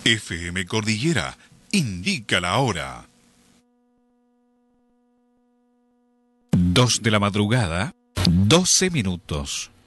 FM Cordillera indica la hora. 2 de la madrugada, 12 minutos.